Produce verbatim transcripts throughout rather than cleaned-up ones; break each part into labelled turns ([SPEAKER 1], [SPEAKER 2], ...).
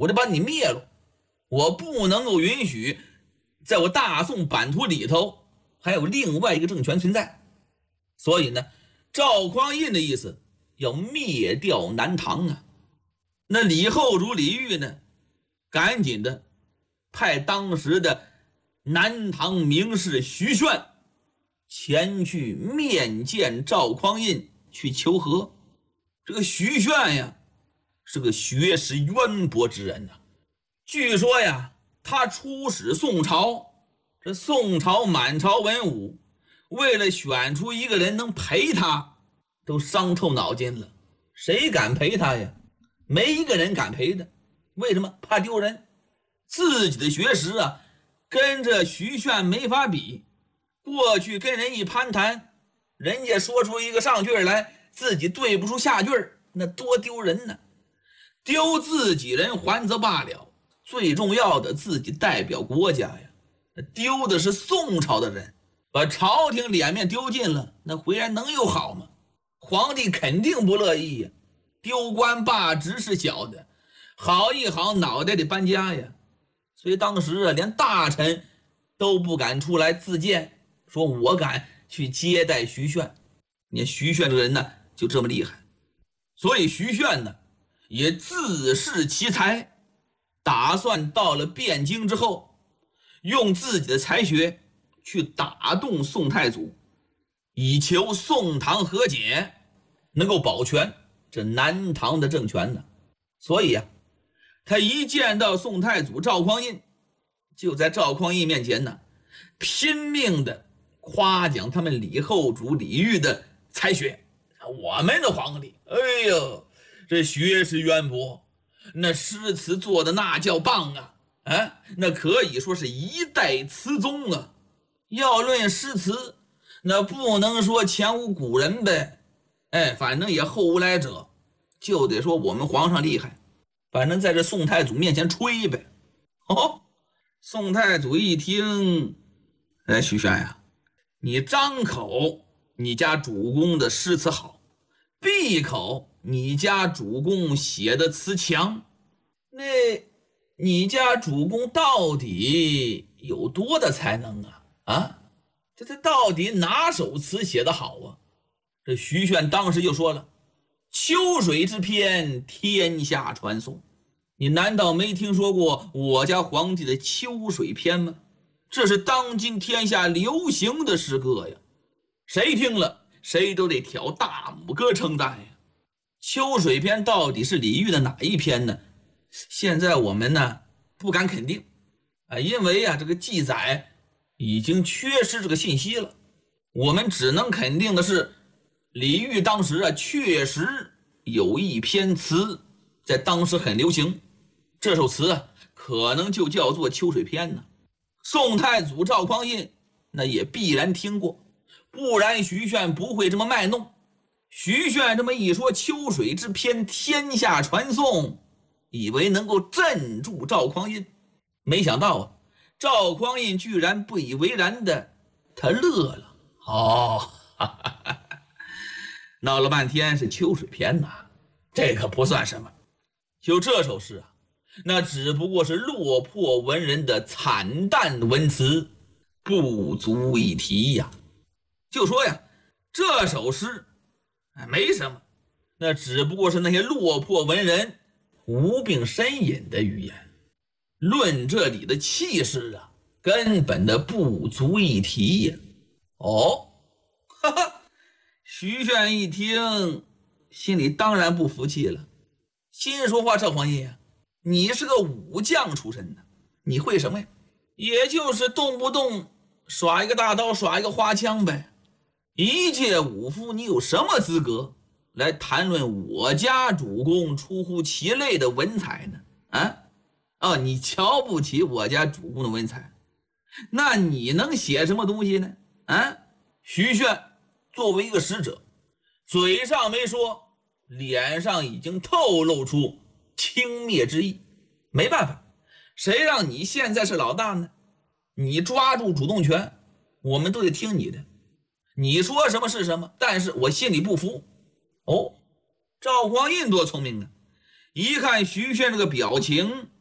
[SPEAKER 1] 我得把你灭了，我不能够允许在我大宋版图里头还有另外一个政权存在。所以呢，赵匡胤的意思要灭掉南唐啊。那李后主李煜呢，赶紧的派当时的南唐名士徐铉前去面见赵匡胤去求和。这个徐铉呀是个学识渊博之人呐、啊，据说呀他出使宋朝，这宋朝满朝文武为了选出一个人能陪他都伤透脑筋了，谁敢陪他呀？没一个人敢陪他。为什么？怕丢人，自己的学识啊跟着徐铉没法比，过去跟人一攀谈，人家说出一个上句来，自己对不出下句，那多丢人呢。丢自己人还则罢了，最重要的自己代表国家呀，丢的是宋朝的人，把朝廷脸面丢尽了，那回来能有好吗？皇帝肯定不乐意呀。丢官罢职是小的，好一好脑袋得搬家呀。所以当时啊，连大臣都不敢出来自荐，说我敢去接待徐铉。你看徐铉这个人呢就这么厉害，所以徐铉呢也自恃其才，打算到了汴京之后，用自己的才学去打动宋太祖，以求宋唐和解，能够保全这南唐的政权呢。所以啊，他一见到宋太祖赵匡胤，就在赵匡胤面前呢拼命的夸奖他们李后主李煜的才学。我们的皇帝，哎呦，这学识渊博，那诗词做的那叫棒啊，啊，那可以说是一代词宗啊。要论诗词，那不能说前无古人呗，哎，反正也后无来者，就得说我们皇上厉害。反正在这宋太祖面前吹呗。哦，宋太祖一听，哎，徐铉呀，你张口你家主公的诗词好，闭口你家主公写的词强，那你家主公到底有多大才能啊？啊，这这到底哪首词写得好啊？这徐铉当时就说了，秋水之篇天下传颂。你难道没听说过我家皇帝的秋水篇吗？这是当今天下流行的诗歌呀，谁听了谁都得挑大拇哥称赞呀。秋水篇到底是李煜的哪一篇呢？现在我们呢不敢肯定啊，因为啊这个记载已经缺失这个信息了。我们只能肯定的是，李煜当时啊确实有一篇词在当时很流行，这首词啊可能就叫做秋水篇呢。宋太祖赵匡胤那也必然听过，不然徐铉不会这么卖弄。徐铉这么一说，秋水之篇天下传颂，以为能够镇住赵匡胤，没想到啊赵匡胤居然不以为然的，他乐了。哦，哈哈哈哈，闹了半天是秋水篇呐，这可不算什么。就这首诗啊，那只不过是落魄文人的惨淡文辞，不足一提呀。就说呀，这首诗没什么，那只不过是那些落魄文人无病呻吟的语言。论这里的气势啊，根本的不足一提呀。哦，哈哈，徐铉一听，心里当然不服气了，心说话，赵匡胤啊，你是个武将出身的，你会什么呀？也就是动不动耍一个大刀，耍一个花枪呗。一介武夫，你有什么资格来谈论我家主公出乎其类的文采呢？啊，哦，你瞧不起我家主公的文采，那你能写什么东西呢？啊，徐铉作为一个使者，嘴上没说，脸上已经透露出轻蔑之意。没办法，谁让你现在是老大呢？你抓住主动权，我们都得听你的，你说什么是什么，但是我心里不服。哦，赵匡胤多聪明啊，一看徐铉这个表情，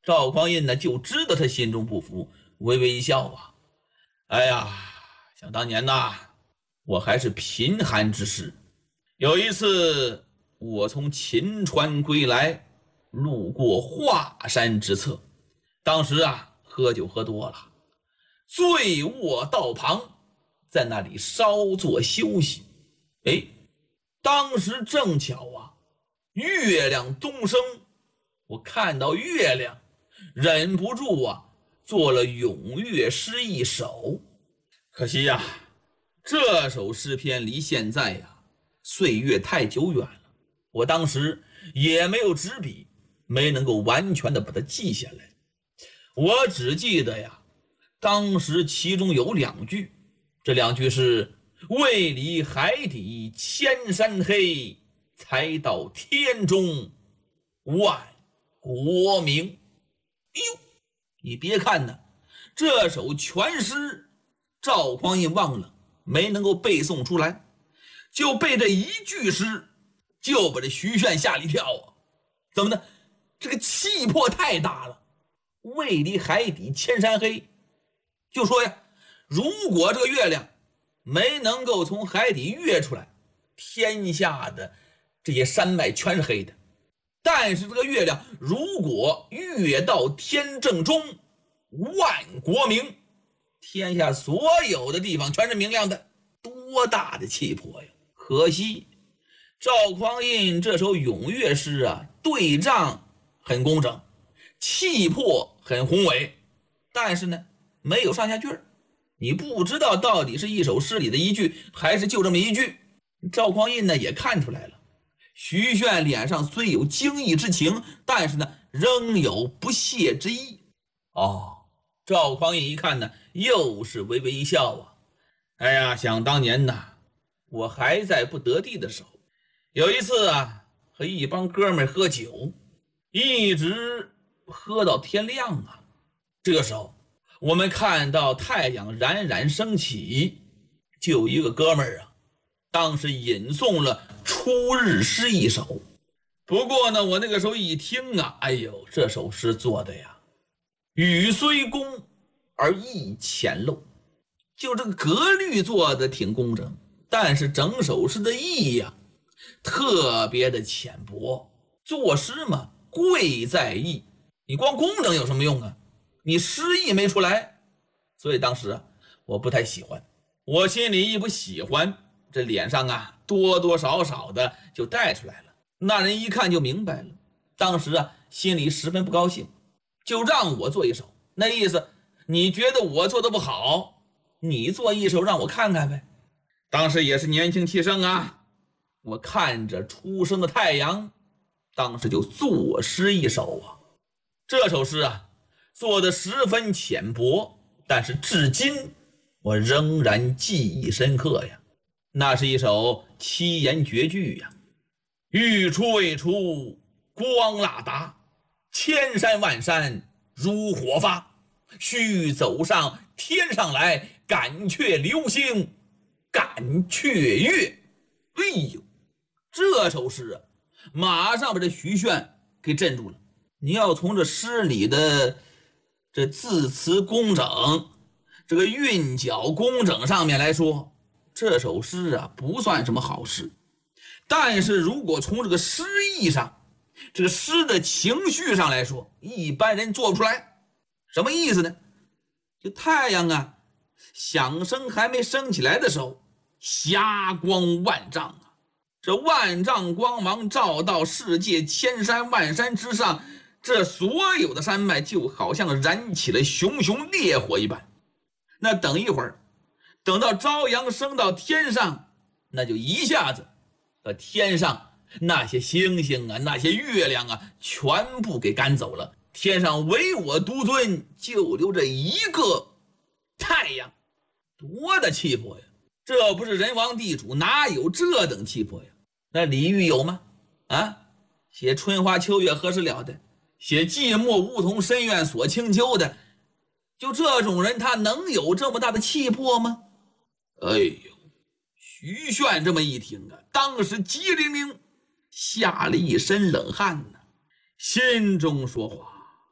[SPEAKER 1] 赵匡胤呢就知道他心中不服，微微一笑啊，哎呀，想当年呐，我还是贫寒之士，有一次我从秦川归来，路过华山之侧，当时啊喝酒喝多了，醉卧道旁，在那里稍作休息。哎，当时正巧啊月亮东升，我看到月亮，忍不住啊做了咏月诗一首。可惜呀、啊，这首诗篇离现在呀、啊、岁月太久远了，我当时也没有纸笔，没能够完全的把它记下来。我只记得呀，当时其中有两句，这两句是未离海底千山黑，才到天中万国明。哎呦，你别看呢，这首全诗赵匡胤忘了，没能够背诵出来，就背这一句诗，就把这徐铉吓了一跳啊！怎么呢？这个气魄太大了。未离海底千山黑，就说呀，如果这个月亮没能够从海底跃出来，天下的这些山脉全是黑的。但是这个月亮如果跃到天正中，万国明，天下所有的地方全是明亮的，多大的气魄呀！可惜赵匡胤这首咏月诗啊，对仗很工整，气魄很宏伟，但是呢没有上下句儿，你不知道到底是一首诗里的一句，还是就这么一句。赵匡胤呢也看出来了，徐铉脸上虽有惊异之情，但是呢仍有不屑之意。哦，赵匡胤一看呢，又是微微一笑啊，哎呀，想当年呐，我还在不得地的时候，有一次啊和一帮哥们喝酒，一直喝到天亮啊。这个时候我们看到太阳冉冉升起，就有一个哥们儿啊当时吟诵了出日诗一首。不过呢我那个时候一听啊，哎呦，这首诗做的呀语虽工而意浅陋，就这个格律做的挺工整，但是整首诗的意呀特别的浅薄。作诗嘛贵在意，你光工整有什么用啊？你诗意没出来。所以当时啊我不太喜欢，我心里一不喜欢，这脸上啊多多少少的就带出来了。那人一看就明白了，当时啊心里十分不高兴，就让我做一首，那意思你觉得我做的不好，你做一首让我看看呗。当时也是年轻气盛啊，我看着初升的太阳，当时就作诗一首啊。这首诗啊做的十分浅薄，但是至今我仍然记忆深刻呀。那是一首七言绝句呀，欲出未出光喇达，千山万山如火发，须走上天上来，感却流星感却月。哎呦，这首诗啊马上把这徐铉给镇住了。你要从这诗里的这字词工整，这个韵脚工整上面来说，这首诗啊不算什么好诗。但是如果从这个诗意上，这个诗的情绪上来说，一般人做不出来。什么意思呢？就太阳啊响声还没升起来的时候，霞光万丈啊，这万丈光芒照到世界千山万山之上，这所有的山脉就好像燃起了熊熊烈火一般。那等一会儿，等到朝阳升到天上，那就一下子把天上那些星星啊，那些月亮啊全部给赶走了，天上唯我独尊，就留着一个太阳。多大气魄呀！这不是人王地主，哪有这等气魄呀？那李煜有吗？啊，写春花秋月何时了的，写寂寞梧桐深院锁清秋的，就这种人他能有这么大的气魄吗？哎呦，徐铉这么一听啊，当时激灵灵下了一身冷汗呢，心中说话，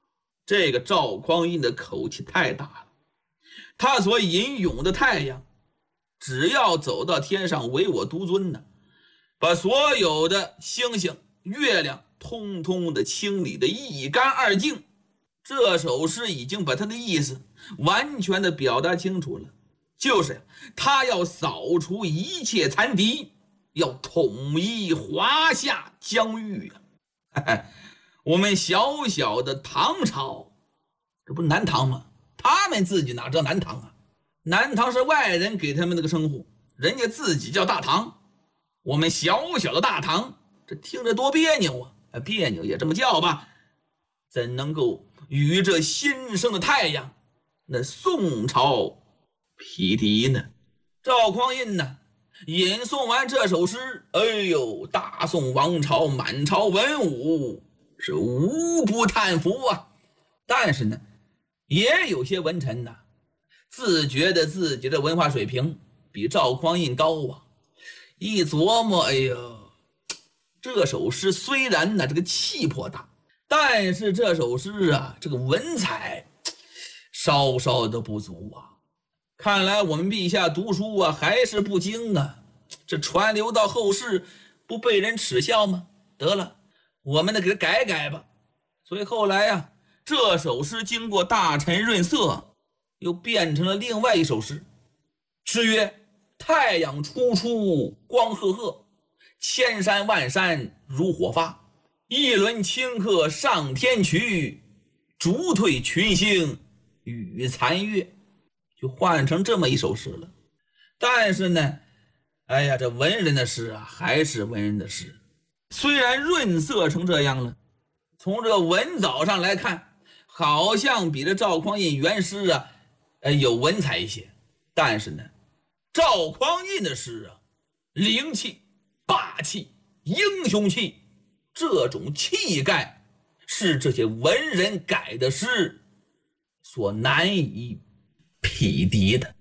[SPEAKER 1] 这个赵匡胤的口气太大了，他所引用的太阳，只要走到天上唯我独尊呢，把所有的星星、月亮通通的清理的一干二净。这首诗已经把他的意思完全的表达清楚了，就是他要扫除一切残敌，要统一华夏疆域啊！我们小小的唐朝，这不是南唐吗？他们自己哪知道南唐啊？南唐是外人给他们那个称呼，人家自己叫大唐。我们小小的大唐，这听着多别扭啊！别扭也这么叫吧，怎能够与这新生的太阳那宋朝匹敌呢？赵匡胤呢，吟诵完这首诗，哎呦，大宋王朝满朝文武是无不叹服啊。但是呢，也有些文臣呢，自觉得自己的文化水平比赵匡胤高啊。一琢磨，哎呦，这首诗虽然呢这个气魄大，但是这首诗啊，这个文采稍稍的不足啊。看来我们陛下读书啊还是不精啊，这传流到后世不被人耻笑吗？得了，我们得给它改改吧。所以后来啊，这首诗经过大臣润色，又变成了另外一首诗。诗曰：太阳初出光赫赫，千山万山如火发，一轮顷刻上天衢，逐退群星雨残月。就换成这么一首诗了。但是呢，哎呀，这文人的诗啊，还是文人的诗。虽然润色成这样了，从这个文藻上来看，好像比这赵匡胤原诗啊，呃，有文采一些。但是呢，赵匡胤的诗啊，灵气、霸气、英雄气，这种气概是这些文人改的诗所难以匹敌的。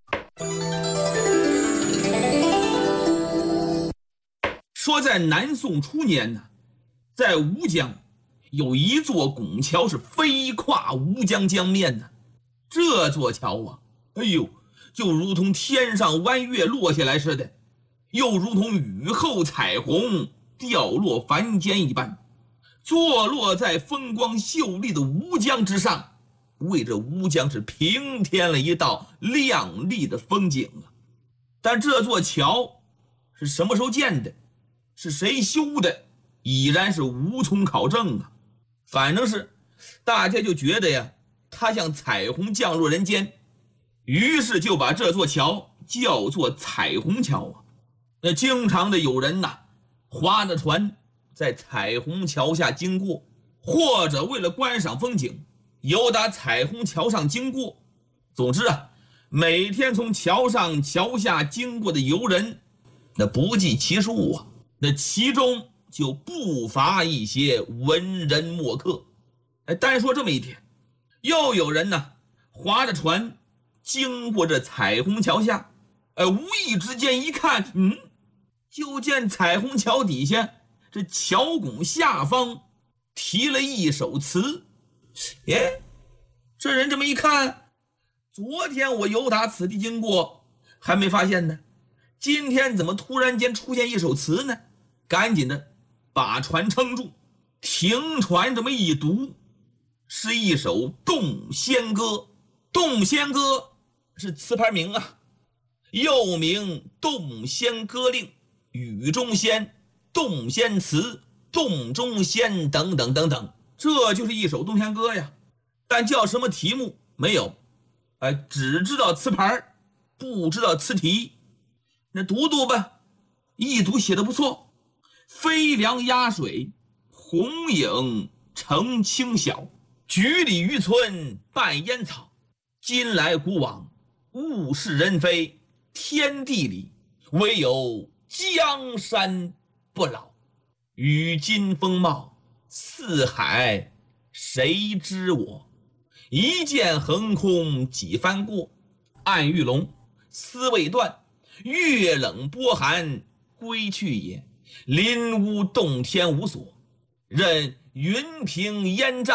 [SPEAKER 1] 说在南宋初年呢，在吴江有一座拱桥是飞跨吴江江面的。这座桥啊，哎呦，就如同天上弯月落下来似的，又如同雨后彩虹掉落凡间一般，坐落在风光秀丽的吴江之上，为这吴江是平添了一道亮丽的风景啊。但这座桥是什么时候建的，是谁修的，已然是无从考证啊。反正是大家就觉得呀，它像彩虹降落人间，于是就把这座桥叫做彩虹桥啊。那经常的有人呐，划着船在彩虹桥下经过，或者为了观赏风景，由打彩虹桥上经过。总之啊，每天从桥上桥下经过的游人那不计其数啊，那其中就不乏一些文人墨客。哎，单说这么一天，又有人呢划着船经过这彩虹桥下，哎，无意之间一看，嗯，就见彩虹桥底下这桥拱下方题了一首词。耶，这人这么一看，昨天我游达此地经过还没发现呢，今天怎么突然间出现一首词呢？赶紧的把船撑住，停船这么一读，是一首洞仙歌。洞仙歌是词牌名啊，又名洞仙歌令、雨中仙、洞仙词、洞中仙等等等等，这就是一首洞仙歌呀。但叫什么题目没有，哎，只知道词牌，不知道词题。那读读吧，一读写得不错。飞梁压水，红影成清晓，局里渔村半烟草，今来古往，物是人非，天地里，唯有江山不老。与今风貌，四海谁知我？一剑横空几番过，暗玉龙丝未断，月冷波寒归去也。林屋洞天无所，任云平烟瘴